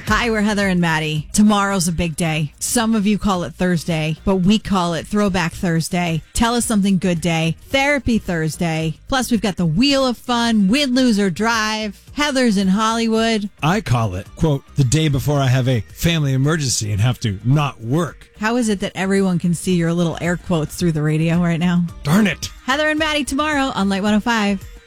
Hi, we're Heather and Maddie. Tomorrow's a big day. Some of you call it Thursday, but we call it Throwback Thursday, Tell Us Something Good Day, Therapy Thursday. Plus, we've got the Wheel of Fun, Win, Lose, or Drive, Heather's in Hollywood. I call it, quote, the day before I have a family emergency and have to not work. How is it that everyone can see your little air quotes through the radio right now? Darn it. Heather and Maddie tomorrow on Light 105.